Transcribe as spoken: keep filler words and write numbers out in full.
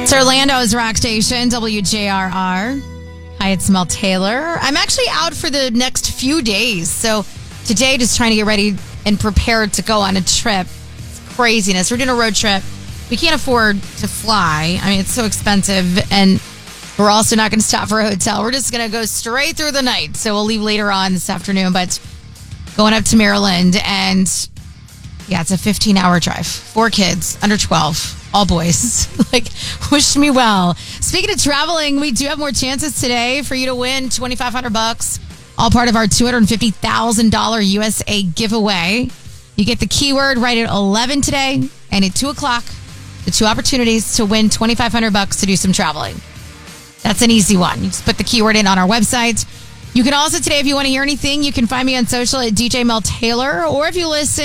It's Orlando's rock station, W J R R. Hi, it's Mel Taylor. I'm actually out for the next few days. So today, just trying to get ready and prepared to go on a trip. It's craziness. We're doing a road trip. We can't afford to fly. I mean, it's so expensive. And we're also not going to stop for a hotel. We're just going to go straight through the night. So we'll leave later on this afternoon. But going up to Maryland. And yeah, it's a fifteen-hour drive. Four kids, under twelve. All boys. Like, wish me well. Speaking of traveling, we do have more chances today for you to win twenty-five hundred bucks. All part of our two hundred fifty thousand dollars U S A giveaway. You get the keyword right at eleven today, and at two o'clock, the two opportunities to win twenty-five hundred bucks to do some traveling. That's an easy one. You just put the keyword in on our website. You can also today, if you want to hear anything, you can find me on social at D J Mel Taylor, or if you listen